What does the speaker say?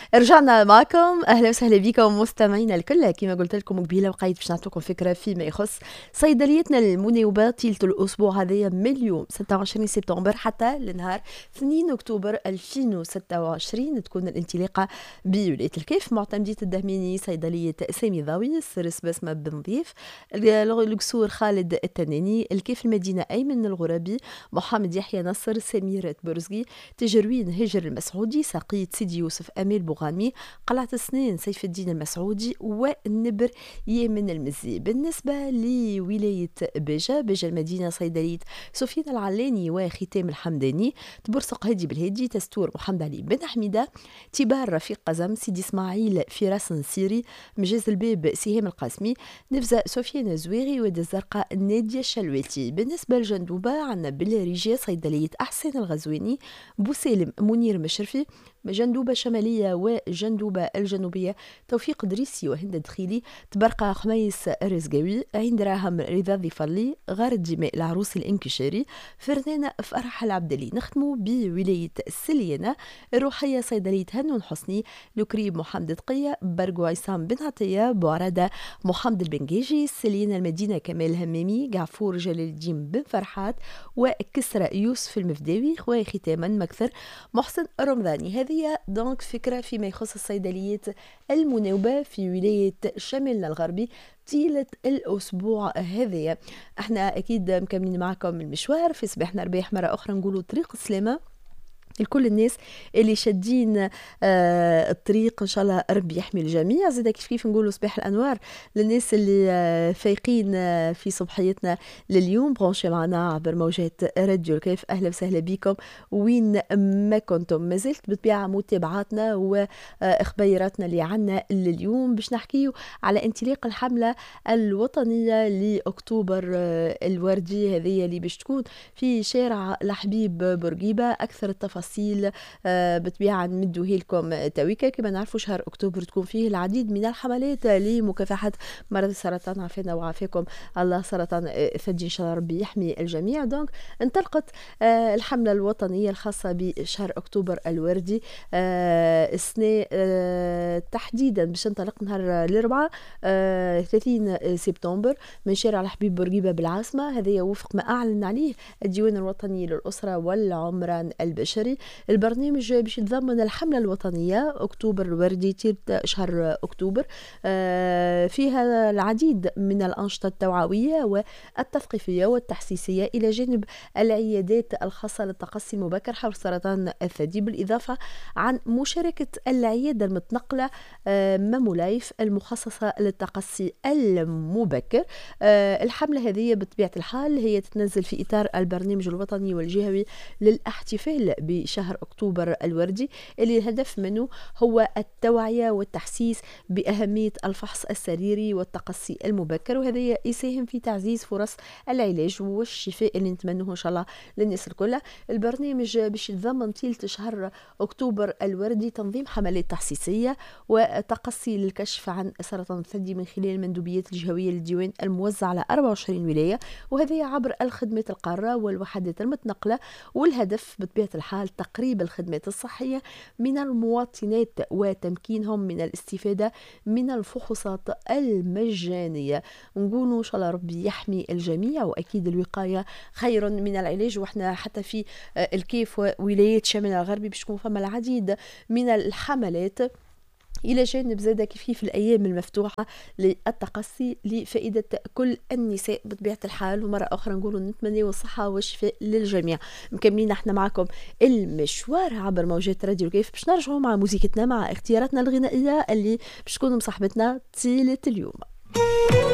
رجعنا معكم. اهلا وسهلا بكم مستمعينا الكل. كما قلت لكم قبيله وقيت باش نعطيكم فكره فيما يخص صيدليتنا المناوبه طيله الاسبوع هذايا من اليوم 26 سبتمبر حتى لنهار 2 اكتوبر 2026 تكون الانطلاقه بولايه الكيف. معتمديه الدهميني صيدليه سامي ضاوي، السرس بسمه بن نظيف، القصور خالد التناني، الكيف المدينه ايمن الغرابي، محمد يحيى نصر، سميره برزقي، تجروين هجر المسعودي، ساقية سيدي يوسف أمير بوغانمي، قلعة السنين سيف الدين المسعودي، والنبر يمن المزي. بالنسبة لولاية بيجا المدينة صيدلية سفيان العلاني وختام الحمداني، تبرسق هادي بالهادي، تستور محمد علي بن حميدة، تبار رفيق قزم، سيدي اسماعيل فراس نصيري، مجاز الباب سهام القاسمي، نفزة سفيان الزويغي، ود الزرقاء نادية الشلواتي. بالنسبة لجندوبة عندنا بالريجية صيدلية أحسن الغزويني، بوسالم منير مشرفي، جندوبة شمالية وجندوبة الجنوبية توفيق دريسي وهند دخيلي، تبرقى خميس الرزقاوي، عين دراهم رضا ظفرلي، غار الدماء العروس الانكشاري، فرنانة فرح العبدلي. نختموا بولاية السليانة الروحية صيدلية هنون حسني، لكريب محمد دقية، برقو عصام بن عطية، بوعرادة محمد البنجيجي، السليانة المدينة كمال همامي، قعفور جلال الدين بن فرحات، وكسرى يوسف المفداوي، وختاما مكثر محسن رمضاني. هذه دونك فكرة فيما يخص الصيدليات المناوبة في ولاية شمالنا الغربي طيلة الأسبوع هذا. احنا أكيد مكملين معكم المشوار في صباحنا رباح. مرة أخرى نقولوا طريق السلامة لكل الناس اللي شادين الطريق، ان شاء الله ربي يحمي الجميع. زيدا كيف نقولوا صباح الانوار للناس اللي فايقين في صبحيتنا لليوم، برونشي معنا عبر موجات راديو الكيف. اهلا وسهلا بكم وين ما كنتم. ما زلت بطبيعه متابعاتنا واخباراتنا اللي عنا لليوم باش نحكيو على انطلاق الحمله الوطنيه لاكتوبر الوردي، هذه اللي باش تكون في شارع الحبيب بورقيبه. اكثر التفاصيل بطبيعة نمدوه لكم تويكا. كما نعرفوا شهر أكتوبر تكون فيه العديد من الحملات لمكافحة مرض السرطان، عافانا وعافاكم الله. سرطان ثدي إن شاء الله ربي يحمي الجميع. دونك انطلقت الحملة الوطنية الخاصة بشهر أكتوبر الوردي السنة تحديدا باش انطلق نهار الأربعاء 30 سبتمبر من شارع الحبيب بورقيبة بالعاصمة. هذا وفق ما أعلن عليه الديوان الوطني للأسرة والعمران البشري. البرنامج باش يتضمن الحملة الوطنية أكتوبر الوردي طيلة شهر أكتوبر، فيها العديد من الأنشطة التوعوية والتثقيفية والتحسيسية إلى جانب العيادات الخاصة للتقصي المبكر حول سرطان الثدي، بالإضافة عن مشاركة العيادة المتنقلة مامولايف المخصصة للتقصي المبكر. الحملة هذه بطبيعة الحال هي تتنزل في إطار البرنامج الوطني والجهوي للاحتفال بشهر أكتوبر الوردي، اللي الهدف منه هو التوعية والتحسيس بأهمية الفحص السريري والتقصي المبكر، وهذا يساهم في تعزيز فرص العلاج والشفاء اللي نتمنوه إن شاء الله للناس الكل. البرنامج باش يتضمن طيلة شهر أكتوبر الوردي تنظيم حملات تحسيسية وتقصي للكشف عن سرطان الثدي من خلال المندوبيات الجهوية للديوان الموزعة على 24 ولاية، وهذا عبر الخدمات القارة والوحدات المتنقلة. والهدف بطبيعة الحال تقريب الخدمات الصحية من المواطنات وتمكينهم من الاستفادة من الفحوصات المجانية. نقولوا إن شاء الله ربي يحمي الجميع، وأكيد الوقاية خير من العلاج. وإحنا حتى في الكيف وولايات شمال الغربي باش تكون فما العديد من الحملات إلى جانب زادة كيف في الأيام المفتوحة للتقصي لفائدة كل النساء بطبيعة الحال. ومرة أخرى نقولوا نتمنى الصحة والشفاء للجميع. مكملين احنا معكم المشوار عبر موجات راديو كيف باش نرجعوا مع موسيقتنا مع اختياراتنا الغنائية اللي باش تكون مصاحبتنا طيلة اليوم.